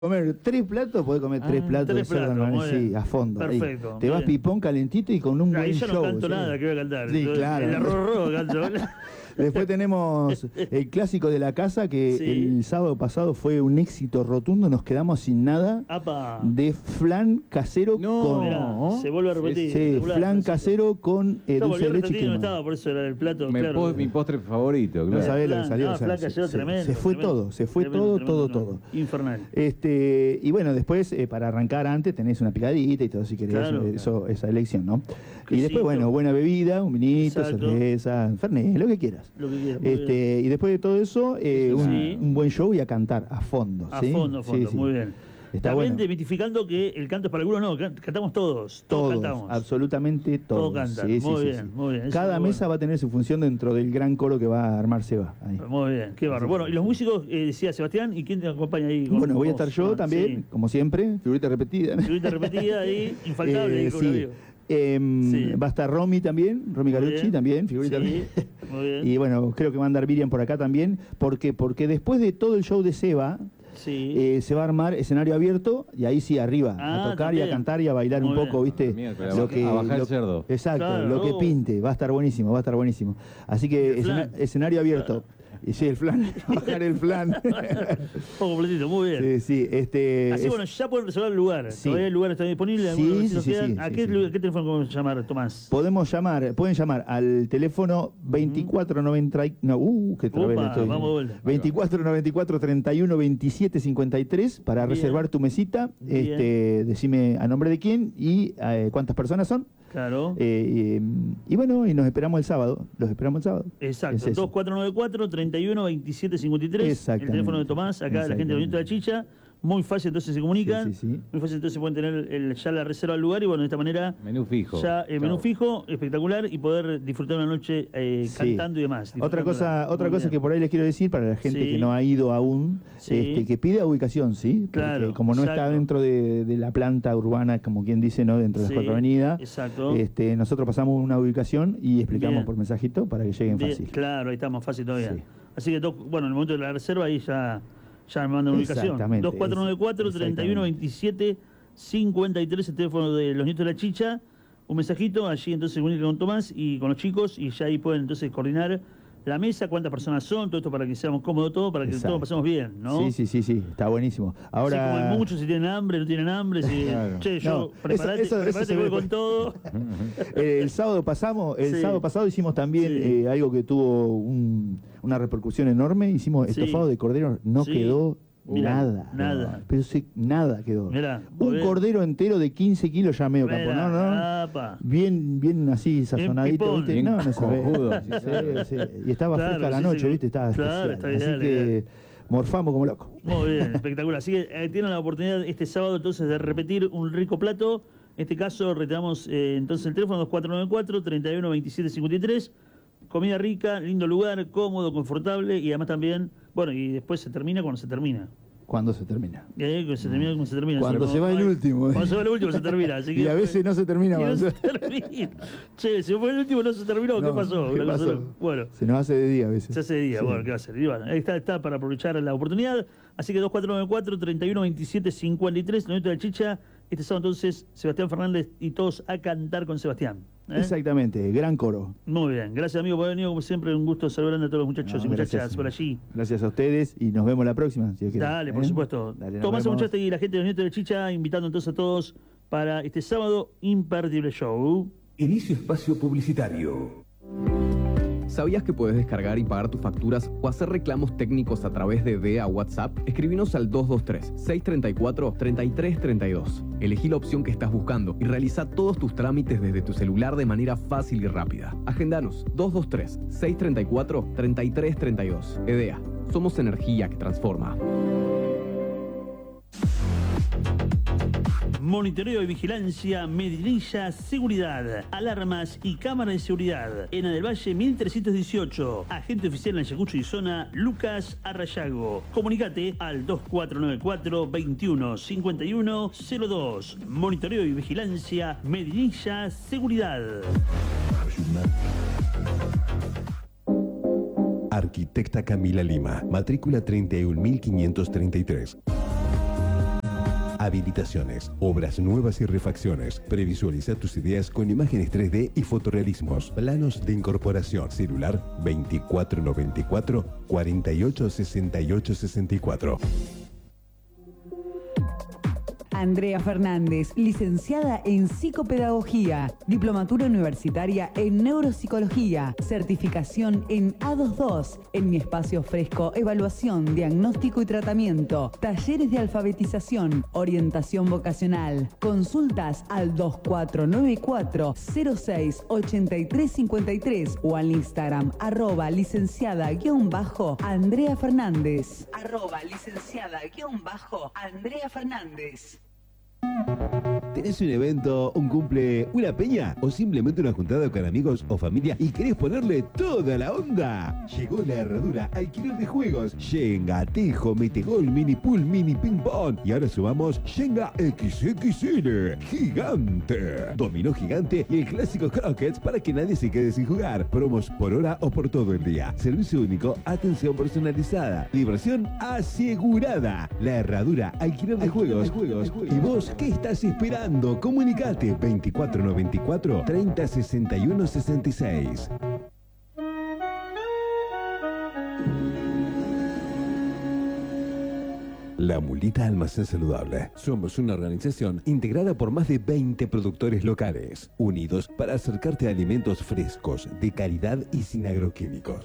comer 3 platos, podés comer 3 platos de cerdo normal, sí, a fondo. Perfecto. Ahí. Te vas pipón calentito y con un buen Ahí yo no show. canto ¿sí? nada, que voy a cantar. Sí, claro. El arroz rojo canto. Después tenemos el clásico de la casa, que Sí. el sábado pasado fue un éxito rotundo. Nos quedamos sin nada ¡Apa! de flan casero con... Mirá, se vuelve a repetir. Sí, Espectacular, flan Francisco. casero con Yo dulce de leche y no quema. estaba, por eso era el plato, claro. Mi postre favorito, No claro. sabés lo que Flan, salió. no, o sea, flan casero tremendo. se fue tremendo, todo, se fue tremendo, todo, tremendo, todo. Infernal. Y bueno, después, para arrancar antes, tenés una picadita y todo, si querés, Claro. esa elección, ¿no? Y Quesito. después, bueno, buena bebida, un vinito, Exacto. cerveza, fernet, lo que quieras. Lo que quieras. Muy bien. Y después de todo eso, Sí. un buen show y a cantar a fondo. A ¿sí? fondo, Sí, sí. muy bien. Está También bueno. demitificando que el canto es para algunos, no, cantamos todos. Todos cantamos. Absolutamente todos. Todos cantan. Sí, sí, Muy sí, bien, sí. muy bien. Eso Cada es muy mesa va a tener su función dentro del gran coro que va a armar Seba. Ahí. Muy bien, qué barro. Bueno, y los músicos, decía Sebastián, ¿y quién te acompaña ahí? Bueno, voy a estar yo también, Sí. como siempre, figurita repetida. Figurita repetida ahí, infaltable. ahí, como Sí. lo digo. Sí. Va a estar Romy también, Romy Muy Garucci bien. también, figurita. Sí, muy bien. Y bueno, creo que va a andar Miriam por acá también, porque después de todo el show de Seba, Sí. se va a armar escenario abierto y ahí sí arriba, a tocar y también. a cantar y a bailar Muy un poco, bien. ¿viste? Miércoles, a bajar el cerdo. Exacto, Claro, lo que pinte, va a estar buenísimo, va a estar buenísimo. Así que El flan. escenario abierto. Y sí, el flan, bajar el flan. Poco completito, muy bien. Sí, sí, Así, bueno, ya pueden reservar el lugar. Sí. Todavía el lugar está disponible. Sí, algunos sí, vecinos sí, quedan. sí, ¿A sí, qué, sí. qué teléfono podemos llamar, Tomás? Pueden llamar al teléfono 2490, no, qué travela Opa, estoy. vamos de vuelta. 2494 31 27 53 para Bien. reservar tu mesita. Bien. Decime a nombre de quién y cuántas personas son. Claro. Y bueno, y nos esperamos el sábado. Los esperamos el sábado. Exacto, Es eso. 2494 31 27 53. El Exactamente. teléfono de Tomás, acá la gente de Bonito de la Chicha. Muy fácil, entonces se comunican. Sí, sí, sí. Muy fácil, entonces pueden tener ya la reserva del lugar y bueno, de esta manera. Menú fijo. Ya menú fijo, espectacular y poder disfrutar una noche Sí. cantando y demás. Otra cosa Muy que bien. por ahí les quiero decir para la gente Sí. que no ha ido aún, Sí. que pida ubicación, ¿sí? Porque Claro, como no está exacto. dentro de la planta urbana, como quien dice, ¿no? Dentro de las Sí, 4 avenidas. exacto. Nosotros pasamos una ubicación y explicamos Bien. por mensajito para que lleguen Bien, fácil. claro, ahí está más fácil todavía. Sí. Así que, bueno, en el momento de la reserva ahí ya me mandan una ubicación. Exactamente, 2494 31 27 53, el teléfono de los nietos de la Chicha. Un mensajito, allí entonces se comunica con Tomás y con los chicos y ya ahí pueden entonces coordinar la mesa, cuántas personas son, todo esto para que seamos cómodos todos, para que Exacto. todos pasemos bien, ¿no? Sí, está buenísimo. Ahora, Sí, como hay muchos, si tienen hambre, no tienen hambre, si, Claro. che, yo, No, preparate, eso preparate se voy ve con después. todo. el sábado Sí. pasado hicimos también Sí. algo que tuvo una repercusión enorme. Hicimos Sí. estofado de cordero, no Sí. quedó Mirá, nada. nada. Pero sí, nada quedó. Mirá, muy un bien. cordero entero de 15 kilos ya medio campo, Mirá, ¿no? apa. Bien así sazonadito, pipón. ¿viste? Bien No se ve. cojudo, sí, Sí. Y estaba Claro, fresca la sí, noche, sí. ¿viste? Estaba Claro, especial. está Así ideal, que morfamos como locos. Muy bien, espectacular. Así que tienen la oportunidad este sábado entonces de repetir un rico plato. En este caso retiramos entonces el teléfono 2494 31 27 53. Comida rica, lindo lugar, cómodo, confortable y además también, bueno, y después se termina cuando se termina. ¿Cuándo se termina? Que se termina como se termina. Cuando Eso, se va el último. Cuando se va el último se termina. Así que Y a veces no se termina. y no cuando se termina. Che, si fue el último no se terminó, ¿qué No, pasó? ¿qué Una cosa- pasó? Bueno. Se nos hace de día a veces. Se hace de día, Sí. bueno, ¿qué va a hacer? Y bueno, ahí está para aprovechar la oportunidad. Así que 2494 31 27 53, Noveto de la Chicha. Este sábado entonces Sebastián Fernández y todos a cantar con Sebastián. Exactamente, gran coro. Muy bien, gracias amigo por haber venido, como siempre, un gusto saludar a todos los muchachos No, y muchachas gracias. por allí. Gracias a ustedes y nos vemos la próxima. Si Dios quiere. Dale, por supuesto. Dale, nos Tomás vemos. Amuchaste y la gente de los Nietos de la Chicha, invitando entonces a todos para este sábado imperdible show. Inicio espacio publicitario. ¿Sabías que puedes descargar y pagar tus facturas o hacer reclamos técnicos a través de DEA WhatsApp? Escribinos al 223-634-3332. Elegí la opción que estás buscando y realiza todos tus trámites desde tu celular de manera fácil y rápida. Agendanos 223-634-3332. EDEA. Somos energía que transforma. Monitoreo y vigilancia, Medinilla Seguridad, alarmas y cámaras de seguridad. Ena del Valle 1318. Agente oficial en Ayacucho y zona, Lucas Arrayago. Comunicate al 2494 21 51 02. Monitoreo y vigilancia, Medinilla Seguridad. Arquitecta Camila Lima, matrícula 31533. habilitaciones, obras nuevas y refacciones. Previsualiza tus ideas con imágenes 3D y fotorrealismos. Planos de incorporación. Celular 2494 48 68 64. Andrea Fernández, licenciada en Psicopedagogía, diplomatura universitaria en Neuropsicología, certificación en A22. En Mi Espacio Fresco, evaluación, diagnóstico y tratamiento, talleres de alfabetización, orientación vocacional. Consultas al 2494 06 83 53 o al Instagram @licenciada_Andrea Fernández. @licenciada_Andrea Fernández. ¿Tenés un evento, un cumple, una peña o simplemente una juntada con amigos o familia y querés ponerle toda la onda? Llegó La Herradura, alquiler de juegos, Shenga, Tejo, Metegol, Mini Pool, Mini Ping Pong y ahora sumamos Shenga XXL, gigante, dominó gigante y el clásico croquets para que nadie se quede sin jugar. Promos por hora o por todo el día. Servicio único, atención personalizada, diversión asegurada. La Herradura, alquiler de juegos. ¿Y vos qué estás esperando? Comunicate 2494 30 61 66. La Mulita Almacén Saludable. Somos una organización integrada por más de 20 productores locales, unidos para acercarte a alimentos frescos, de calidad y sin agroquímicos.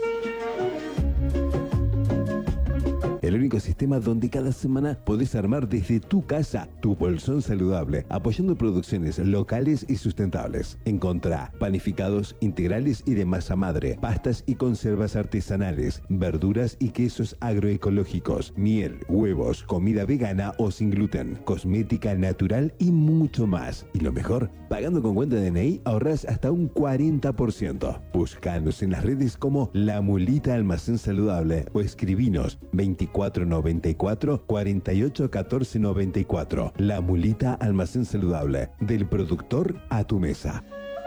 El único sistema donde cada semana podés armar desde tu casa tu bolsón saludable, apoyando producciones locales y sustentables. Encontrá panificados integrales y de masa madre, pastas y conservas artesanales, verduras y quesos agroecológicos, miel, huevos, comida vegana o sin gluten, cosmética natural y mucho más. Y lo mejor, pagando con cuenta DNI ahorrás hasta un 40%. Buscanos en las redes como La Mulita Almacén Saludable o escribinos 2494 48 14 94. La Mulita Almacén Saludable, del productor a tu mesa.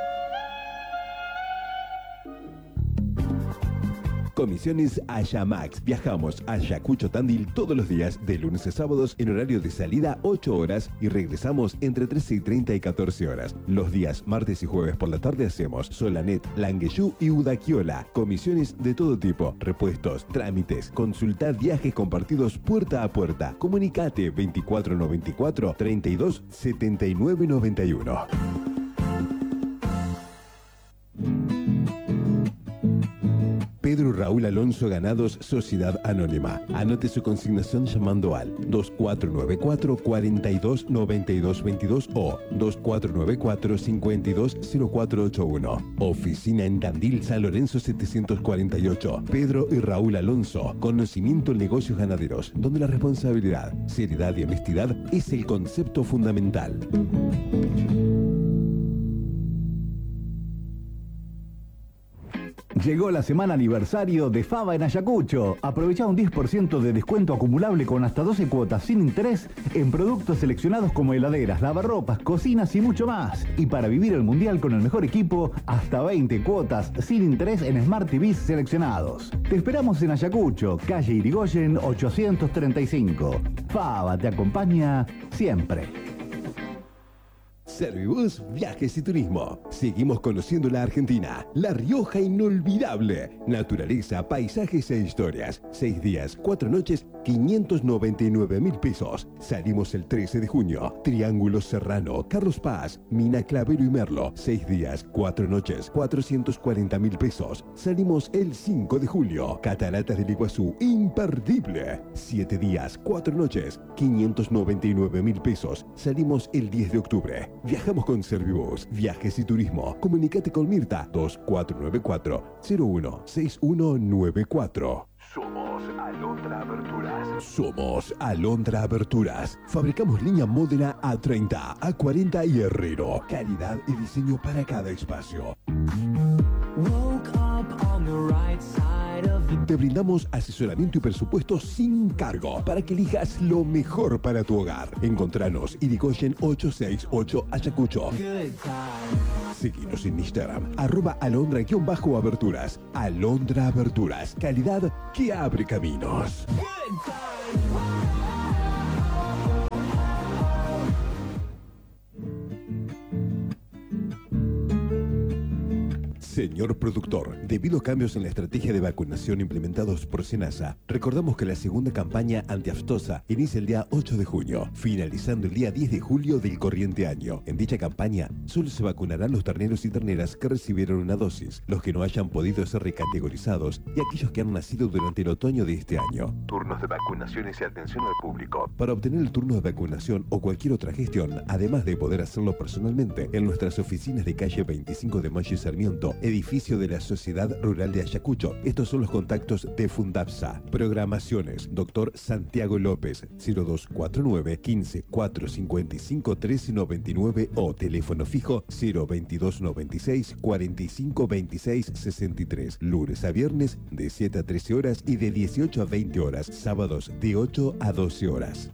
Comisiones Ayamax. Viajamos a Ayacucho, Tandil todos los días, de lunes a sábados, en horario de salida 8 horas y regresamos entre 13:30 y 14 horas. Los días martes y jueves por la tarde hacemos Solanet, Langueyú y Udaquiola. Comisiones de todo tipo, repuestos, trámites, consultar viajes compartidos puerta a puerta. Comunicate 2494 32 79 91. Pedro Raúl Alonso Ganados, Sociedad Anónima. Anote su consignación llamando al 2494 42 92 22 o 2494 52 0481. Oficina en Tandil, San Lorenzo 748. Pedro y Raúl Alonso. Conocimiento en negocios ganaderos, donde la responsabilidad, seriedad y honestidad es el concepto fundamental. Llegó la semana aniversario de Fava en Ayacucho. Aprovecha un 10% de descuento acumulable con hasta 12 cuotas sin interés en productos seleccionados como heladeras, lavarropas, cocinas y mucho más. Y para vivir el mundial con el mejor equipo, hasta 20 cuotas sin interés en Smart TVs seleccionados. Te esperamos en Ayacucho, calle Irigoyen 835. Fava te acompaña siempre. Servibus Viajes y Turismo. Seguimos conociendo la Argentina, La Rioja inolvidable. Naturaleza, paisajes e historias. 6 días, 4 noches, 599.000 pesos. Salimos el 13 de junio. Triángulo Serrano, Carlos Paz, Mina Clavero y Merlo. 6 días, 4 noches, 440.000 pesos. Salimos el 5 de julio. Cataratas del Iguazú, imperdible. 7 días, 4 noches, 599.000 pesos. Salimos el 10 de octubre. Viajamos con Servibus, Viajes y Turismo. Comunicate con Mirta 2494-016194. Somos Alondra Aberturas. Somos Alondra Aberturas. Fabricamos línea Módena A30, A40 y Herrero. Calidad y diseño para cada espacio. Te brindamos asesoramiento y presupuesto sin cargo para que elijas lo mejor para tu hogar. Encontranos Irigoyen 868 Ayacucho. Seguinos en Instagram, @alondra_aberturas. Alondra Aberturas, calidad que abre caminos. Señor productor, debido a cambios en la estrategia de vacunación implementados por SENASA, recordamos que la segunda campaña antiaftosa inicia el día 8 de junio, finalizando el día 10 de julio del corriente año. En dicha campaña, solo se vacunarán los terneros y terneras que recibieron una dosis, los que no hayan podido ser recategorizados y aquellos que han nacido durante el otoño de este año. Turnos de vacunaciones y atención al público. Para obtener el turno de vacunación o cualquier otra gestión, además de poder hacerlo personalmente, en nuestras oficinas de calle 25 de Mayo y Sarmiento, edificio de la Sociedad Rural de Ayacucho. Estos son los contactos de Fundapsa. Programaciones: Dr. Santiago López, 0249 15 455 1399 o teléfono fijo 02296 45 26 63. Lunes a viernes de 7 a 13 horas y de 18 a 20 horas. Sábados de 8 a 12 horas.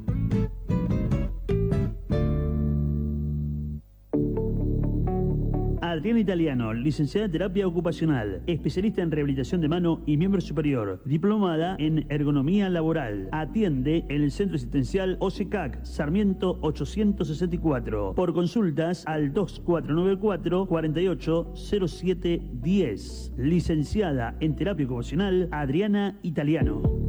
Adriana Italiano, licenciada en terapia ocupacional, especialista en rehabilitación de mano y miembro superior, diplomada en ergonomía laboral. Atiende en el Centro Asistencial OSECAC, Sarmiento 864. Por consultas al 2494-480710. Licenciada en terapia ocupacional, Adriana Italiano.